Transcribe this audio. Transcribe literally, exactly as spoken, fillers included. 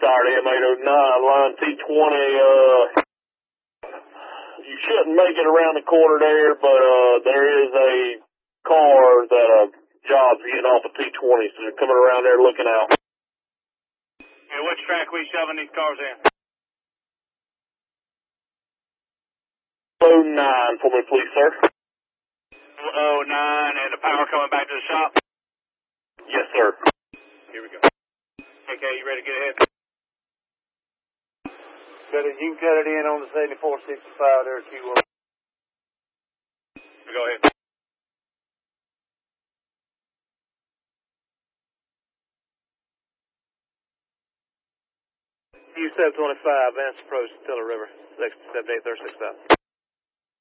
Sorry, M eight oh nine, line T twenty, uh, you shouldn't make it around the corner there, but, uh, there is a car that, uh, job's getting off of T twenty, so they're coming around there looking out. Okay, which track we shoving these cars in? oh nine for me, please, sir. oh nine, and the power coming back to the shop? Yes, sir. Here we go. Okay, you ready to get ahead? Cut it, you can cut it in on the seventy-four sixty-five there, Q one. Go ahead. Q seven twenty-five, advance approach to Tiller River, seventy-eight thirty-six south.